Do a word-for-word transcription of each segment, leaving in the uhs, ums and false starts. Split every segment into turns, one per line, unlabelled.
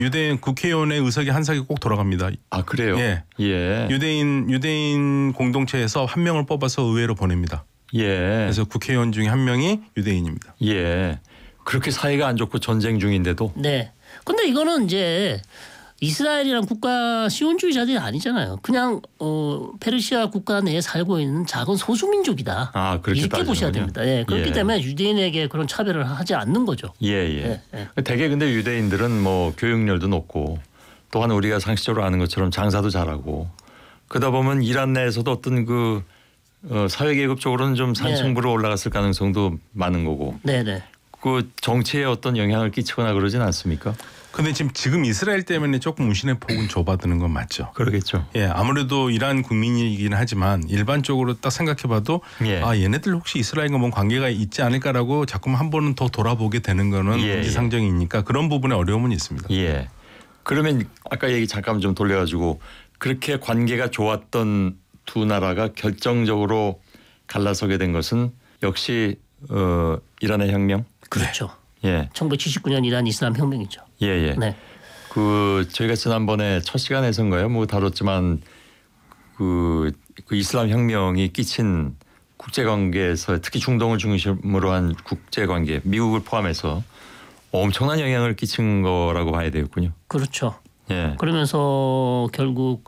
유대인 국회의원의 의석이 한 석이 꼭 돌아갑니다.
아 그래요?
예.
예.
유대인 유대인 공동체에서 한 명을 뽑아서 의회로 보냅니다.
예.
그래서 국회의원 중에 한 명이 유대인입니다.
예. 그렇게 사이가 안 좋고 전쟁 중인데도.
네. 근데 이거는 이제 이스라엘이란 국가 시온주의자들이 아니잖아요. 그냥 어, 페르시아 국가 내에 살고 있는 작은 소수민족이다.
아, 그렇게
이렇게 보셔야
따지는군요.
됩니다. 예. 그렇기
예.
때문에 유대인에게 그런 차별을 하지 않는 거죠.
예, 예.
예, 예.
대개 근데 유대인들은 뭐 교육열도 높고 또한 우리가 상식적으로 아는 것처럼 장사도 잘하고 그러다 보면 이란 내에서도 어떤 그 어, 사회계급적으로는 좀 산층부로 올라갔을 가능성도 많은 거고
네네.
그 정치에 어떤 영향을 끼치거나 그러진 않습니까?
근데 지금 지금 이스라엘 때문에 조금 문신의 폭은 좁아드는 건 맞죠.
그러겠죠.
예, 아무래도 이란 국민이긴 하지만 일반적으로 딱 생각해봐도
예.
아 얘네들 혹시 이스라엘과 뭔 관계가 있지 않을까라고 자꾸만 한 번은 더 돌아보게 되는 거는
예,
인지상정이니까 그런 부분에 어려움은 있습니다.
예. 그러면 아까 얘기 잠깐 좀 돌려가지고 그렇게 관계가 좋았던 두 나라가 결정적으로 갈라서게 된 것은 역시 어, 이란의 혁명.
그렇죠.
예.
천구백칠십구 년 이란 이슬람 혁명이죠.
예, 예.
네.
그 저희가 지난번에 첫 시간에서인가요? 뭐 다뤘지만 그, 그 이슬람 혁명이 끼친 국제 관계에서 특히 중동을 중심으로 한 국제 관계, 미국을 포함해서 엄청난 영향을 끼친 거라고 봐야 되겠군요.
그렇죠.
예.
그러면서 결국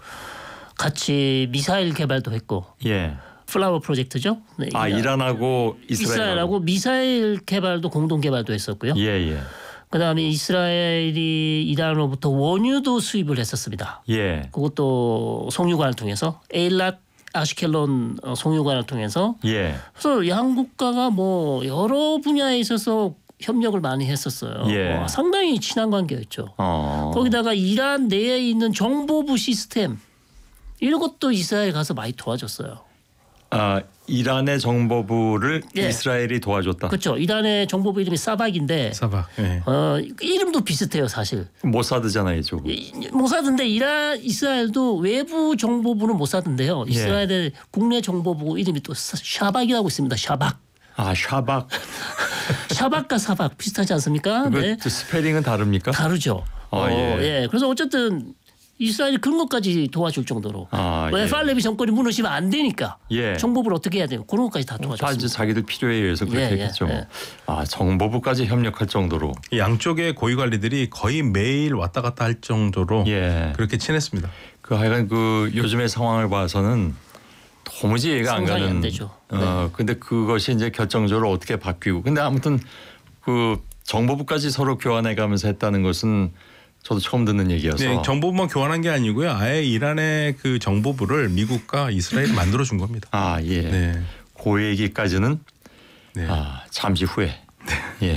같이 미사일 개발도 했고
예.
플라워 프로젝트죠. 네,
아, 이란하고 이스라엘하고.
이스라엘하고 미사일 개발도 공동 개발도 했었고요.
예, 예.
그다음에 이스라엘이 이란으로부터 원유도 수입을 했었습니다.
예.
그것도 송유관을 통해서 에일랏 아시켈론 어, 송유관을 통해서
예.
그래서 양 국가가 뭐 여러 분야에 있어서 협력을 많이 했었어요.
예.
와, 상당히 친한 관계였죠.
어.
거기다가 이란 내에 있는 정보부 시스템 이것도 이스라엘 가서 많이 도와줬어요.
아, 이란의 정보부를
예.
이스라엘이 도와줬다.
그렇죠. 이란의 정보부 이름이 사박인데
사박. 예.
어, 이름도 비슷해요, 사실.
모사드잖아요, 이쪽은.
이- 모사드인데 이란 이스라엘도 외부 정보부는 모사드인데요. 이스라엘의 국내 정보부 이름이 또 사- 샤박이라고 있습니다. 샤박.
아, 샤박.
샤박과 사박 비슷하지 않습니까?
그
네.
스페링은 다릅니까?
다르죠.
아,
어,
예.
예. 그래서 어쨌든 이스라엘이 그런 것까지 도와줄 정도로.
아,
왜
예.
팔레비 정권이 무너지면 안 되니까.
예.
정보부를 어떻게 해야 돼요? 그런 것까지 다
다 이제
도와줬습니다.
자기들 필요에 의해서 그렇게
예, 예,
했겠죠.
예.
아, 정보부까지 협력할 정도로.
이 양쪽의 고위 관리들이 거의 매일 왔다 갔다 할 정도로
예.
그렇게 친했습니다.
그 하여간 그 요즘의 상황을 봐서는 도무지 이해가 안
상상이
가는.
안 되죠.
어, 근데 그것이 이제 결정적으로 어떻게 바뀌고. 근데 아무튼 그 정보부까지 서로 교환해 가면서 했다는 것은 저도 처음 듣는 얘기여서.
네, 정보부만 교환한 게 아니고요. 아예 이란의 그 정보부를 미국과 이스라엘이 만들어 준 겁니다.
아, 예.
네.
그 얘기까지는
네.
아, 잠시 후에. 예.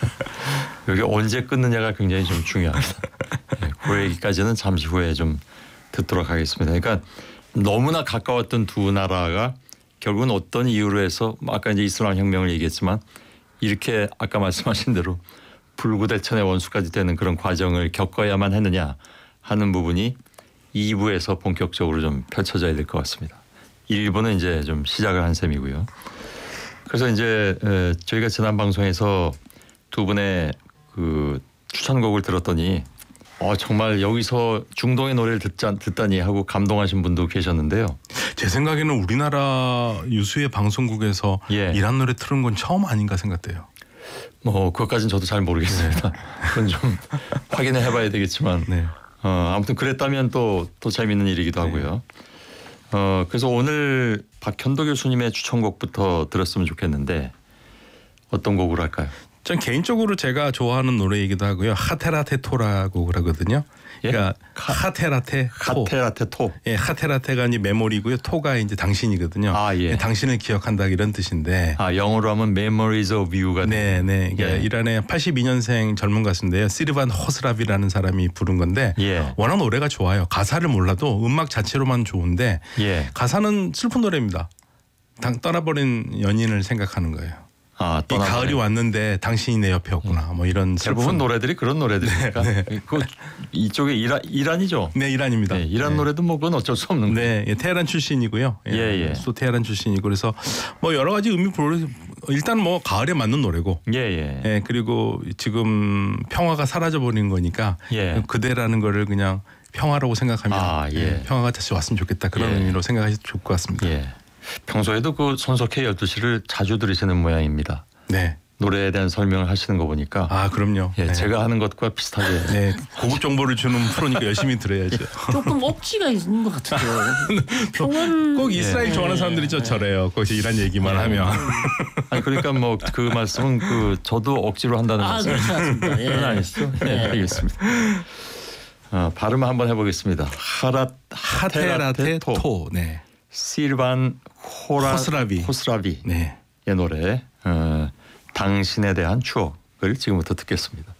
여기 언제 끊느냐가 굉장히 좀 중요합니다. 예, 그 얘기까지는 잠시 후에 좀 듣도록 하겠습니다. 그러니까 너무나 가까웠던 두 나라가 결국은 어떤 이유로 해서 아까 이제 이슬람 혁명을 얘기했지만 이렇게 아까 말씀하신 대로 불구대천의 원수까지 되는 그런 과정을 겪어야만 했느냐 하는 부분이 이 부에서 본격적으로 좀 펼쳐져야 될 것 같습니다. 일 부는 이제 좀 시작을 한 셈이고요. 그래서 이제 에, 저희가 지난 방송에서 두 분의 그 추천곡을 들었더니 어, 정말 여기서 중동의 노래를 듣자, 듣다니 하고 감동하신 분도 계셨는데요.
제 생각에는 우리나라 유수의 방송국에서
예.
이란 노래 틀은 건 처음 아닌가 생각돼요.
뭐 그것까지는 저도 잘 모르겠습니다. 그건 좀 확인을 해봐야 되겠지만
네.
어, 아무튼 그랬다면 또, 또 재미있는 일이기도 하고요. 어, 그래서 오늘 박현도 교수님의 추천곡부터 들었으면 좋겠는데 어떤 곡으로 할까요?
전 개인적으로 제가 좋아하는 노래이기도 하고요. 하테라테토라고 그러거든요.
예?
그러니까 하테라테 토.
하테라테 토.
예, 하테라테가 이제 메모리고요. 토가 이제 당신이거든요.
아, 예.
당신을 기억한다 이런 뜻인데.
아, 영어로 하면 Memories of You가
네, 네. 이게
예.
이란의 팔십이 년생 젊은 가수인데요. 시르반 호스랍이라는 사람이 부른 건데
예.
워낙 노래가 좋아요. 가사를 몰라도 음악 자체로만 좋은데
예.
가사는 슬픈 노래입니다. 당 떠나버린 연인을 생각하는 거예요.
아,
이
떠나버린.
가을이 왔는데 당신이 내 옆에 없구나. 뭐 이런
대부분
슬픈
노래들이 그런 노래들이니까. 그 이쪽에 이란 이란이죠.
네, 이란입니다.
네, 이란
네.
노래도 뭐 그건 어쩔 수 없는 거예요.
네, 예, 테헤란 출신이고요.
예, 예.
또 테헤란 출신이고 그래서 뭐 여러 가지 의미 부르 일단 뭐 가을에 맞는 노래고.
예, 예.
예, 그리고 지금 평화가 사라져 버린 거니까
예.
그대라는 거를 그냥 평화라고 생각하면
아, 예.
예, 평화가 다시 왔으면 좋겠다 그런
예.
의미로 생각하셔도 좋을 것 같습니다.
예. 평소에도 그 손석희 열두 시를 자주 들으시는 모양입니다.
네.
노래에 대한 설명을 하시는 거 보니까
아 그럼요.
예,
네.
제가 하는 것과 비슷하게
네, 고급 정보를 주는 프로니까 열심히 들어야죠.
조금 억지가 있는 것 같은데요. 평은
꼭 이스라엘
예.
좋아하는 사람들이 저 저래요. 거기서 이란 얘기만 하면.
아니 그러니까 뭐 그 말씀은 그 저도 억지로 한다는
아
말씀
그렇지 않습니다. 예.
그건 아니시죠? 예,
네.
알겠습니다. 어, 발음 한번 해보겠습니다. 하라
하테라테 토. 네.
실반 호라
호스라비.
호스라비의
네.
노래 어, 당신에 대한 추억을 지금부터 듣겠습니다.